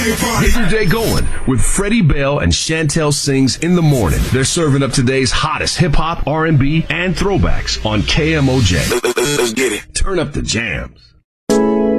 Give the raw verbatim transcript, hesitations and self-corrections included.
Get your day going with Freddie Bell and Chantel Sings in the morning. They're serving up today's hottest hip-hop, R and B, and throwbacks on K M O J. Let's get it. Turn up the jams.